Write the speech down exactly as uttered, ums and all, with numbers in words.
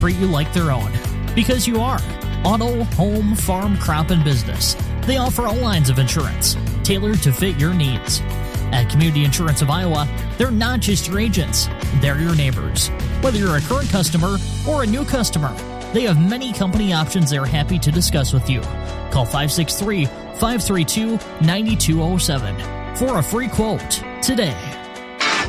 treat you like their own. Because you are. Auto, home, farm, crop, and business. They offer all lines of insurance, tailored to fit your needs. At Community Insurance of Iowa, they're not just your agents, they're your neighbors. Whether you're a current customer or a new customer, they have many company options they're happy to discuss with you. Call five six three, five three two, nine two zero seven for a free quote today.